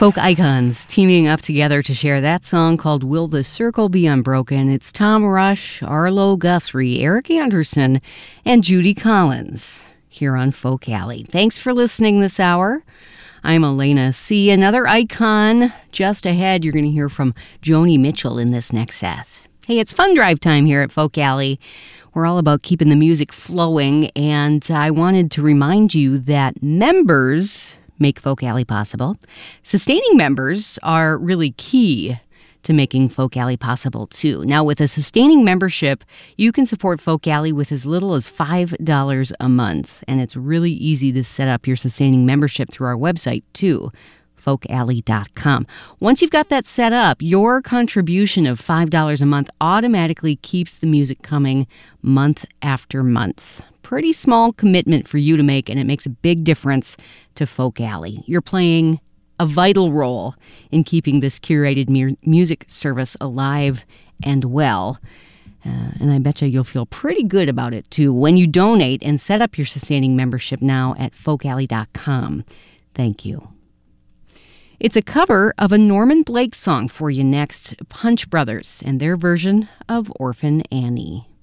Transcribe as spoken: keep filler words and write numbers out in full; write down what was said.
Folk icons teaming up together to share that song called Will the Circle Be Unbroken. It's Tom Rush, Arlo Guthrie, Eric Anderson, and Judy Collins here on Folk Alley. Thanks for listening this hour. I'm Elena C. Another icon just ahead. You're going to hear from Joni Mitchell in this next set. Hey, it's fun drive time here at Folk Alley. We're all about keeping the music flowing, and I wanted to remind you that members make Folk Alley possible. Sustaining members are really key to making Folk Alley possible, too. Now, with a sustaining membership, you can support Folk Alley with as little as five dollars a month, and it's really easy to set up your sustaining membership through our website, too, folk alley dot com. Once you've got that set up, your contribution of five dollars a month automatically keeps the music coming month after month. Pretty small commitment for you to make, and it makes a big difference to Folk Alley. You're playing a vital role in keeping this curated mu- music service alive and well. Uh, and I bet you you'll feel pretty good about it, too, when you donate and set up your sustaining membership now at folk alley dot com. Thank you. It's a cover of a Norman Blake song for you next, Punch Brothers, and their version of Orphan Annie.